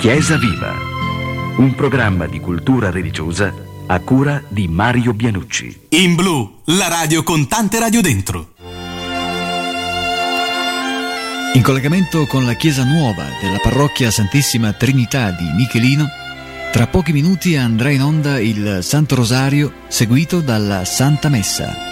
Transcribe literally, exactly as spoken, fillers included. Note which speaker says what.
Speaker 1: Chiesa Viva, un programma di cultura religiosa a cura di Mario Bianucci.
Speaker 2: In Blu, la radio con tante radio dentro.
Speaker 3: In collegamento con la chiesa nuova della parrocchia Santissima Trinità di Michelino, tra pochi minuti andrà in onda il Santo Rosario seguito dalla Santa Messa.